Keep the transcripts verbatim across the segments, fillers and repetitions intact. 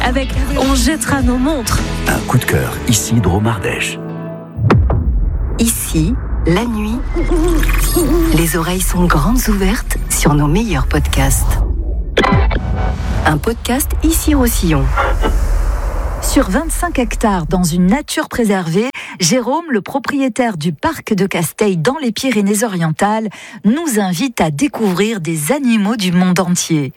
Avec On jettera nos montres. Un coup de cœur, ici Drôme-Ardèche. Ici, la nuit, les oreilles sont grandes ouvertes sur nos meilleurs podcasts. Un podcast Ici Roussillon. Sur vingt-cinq hectares dans une nature préservée, Jérôme, le propriétaire du parc de Casteil dans les Pyrénées-Orientales, nous invite à découvrir des animaux du monde entier.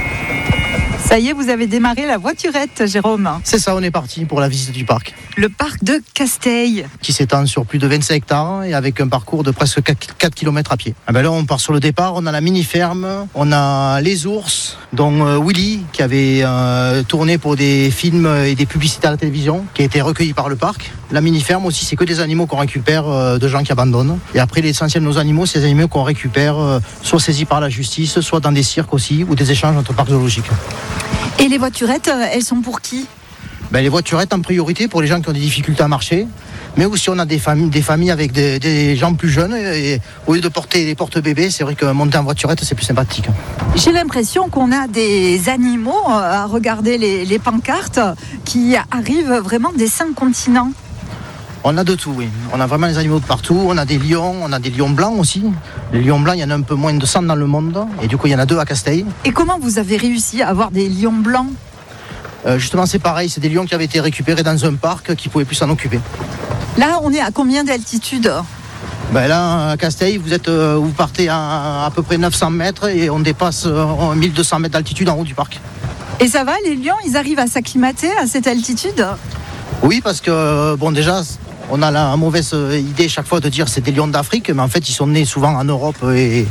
Ça y est, vous avez démarré la voiturette, Jérôme. C'est ça, on est parti pour la visite du parc. Le parc de Casteil. Qui s'étend sur plus de vingt-cinq hectares et avec un parcours de presque quatre kilomètres à pied. Ah ben là, on part sur le départ, on a la mini-ferme, on a les ours, dont euh, Willy, qui avait euh, tourné pour des films et des publicités à la télévision, qui a été recueilli par le parc. La mini-ferme aussi, c'est que des animaux qu'on récupère euh, de gens qui abandonnent. Et après, l'essentiel de nos animaux, c'est des animaux qu'on récupère, euh, soit saisis par la justice, soit dans des cirques aussi, ou des échanges entre parcs zoologiques. Et les voiturettes, elles sont pour qui ? Ben, les voiturettes en priorité pour les gens qui ont des difficultés à marcher, mais aussi on a des familles, des familles avec des, des gens plus jeunes et au lieu de porter des porte-bébés, c'est vrai que monter en voiturette c'est plus sympathique. J'ai l'impression qu'on a des animaux à regarder les, les pancartes qui arrivent vraiment des cinq continents. On a de tout, oui. On a vraiment des animaux de partout. On a des lions, on a des lions blancs aussi. Les lions blancs, il y en a un peu moins de cent dans le monde. Et du coup, il y en a deux à Casteil. Et comment vous avez réussi à avoir des lions blancs ? euh, Justement, c'est pareil. C'est des lions qui avaient été récupérés dans un parc qui ne pouvaient plus s'en occuper. Là, on est à combien d'altitude ? Ben là, à Casteil, vous, êtes, euh, vous partez à à peu près neuf cents mètres et on dépasse euh, mille deux cents mètres d'altitude en haut du parc. Et ça va, les lions, ils arrivent à s'acclimater à cette altitude ? Oui, parce que, bon, déjà... On a la mauvaise idée chaque fois de dire que c'est des lions d'Afrique, mais en fait ils sont nés souvent en Europe et,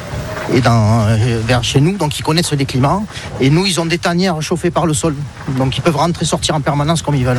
et dans, vers chez nous, donc ils connaissent les climats. Et nous, ils ont des tanières chauffées par le sol, donc ils peuvent rentrer et sortir en permanence comme ils veulent.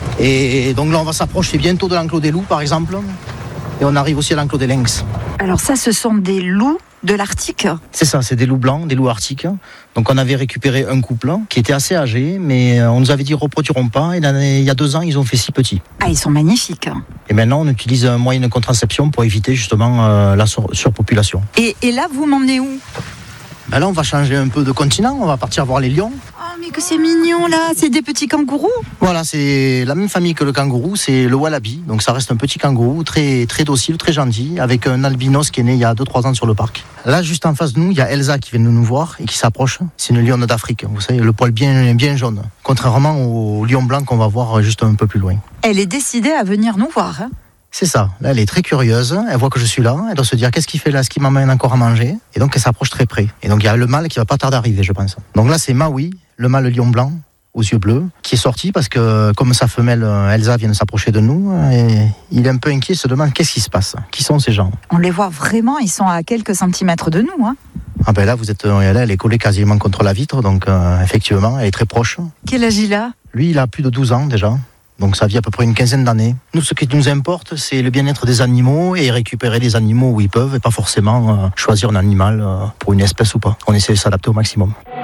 Et donc là, on va s'approcher bientôt de l'enclos des loups, par exemple, et on arrive aussi à l'enclos des lynx. Alors ça, ce sont des loups de l'Arctique ? C'est ça, c'est des loups blancs, des loups arctiques. Donc on avait récupéré un couple qui était assez âgé, mais on nous avait dit reproduiront pas. Et il y a deux ans, ils ont fait six petits. Ah, ils sont magnifiques. Et maintenant, on utilise un moyen de contraception pour éviter justement euh, la sur- surpopulation. Et, et là, vous m'emmenez où ? Ben là, on va changer un peu de continent, on va partir voir les lions. Oh, mais que c'est mignon là, c'est des petits kangourous. Voilà, c'est la même famille que le kangourou, c'est le wallaby. Donc ça reste un petit kangourou très, très docile, très gentil, avec un albinos qui est né il y a deux trois ans sur le parc. Là, juste en face de nous, il y a Elsa qui vient de nous voir et qui s'approche. C'est une lionne d'Afrique, vous savez, le poil bien, bien jaune. Contrairement au lion blanc qu'on va voir juste un peu plus loin. Elle est décidée à venir nous voir. Hein. C'est ça. Là, elle est très curieuse. Elle voit que je suis là. Elle doit se dire qu'est-ce qu'il fait là, est-ce qu'il m'emmène encore à manger. Et donc, elle s'approche très près. Et donc, il y a le mâle qui va pas tarder à arriver, je pense. Donc là, c'est Maui, le mâle lion blanc aux yeux bleus, qui est sorti parce que, comme sa femelle Elsa vient de s'approcher de nous, et il est un peu inquiet, il se demande qu'est-ce qui se passe. Qui sont ces gens ? On les voit vraiment, ils sont à quelques centimètres de nous. Hein. Ah ben là, vous êtes, là, elle est collée quasiment contre la vitre, donc euh, effectivement, elle est très proche. Quel âge il a ? Lui, il a plus de douze ans déjà. Donc ça vit à peu près une quinzaine d'années. Nous, ce qui nous importe, c'est le bien-être des animaux et récupérer les animaux où ils peuvent et pas forcément euh, choisir un animal euh, pour une espèce ou pas. On essaie de s'adapter au maximum.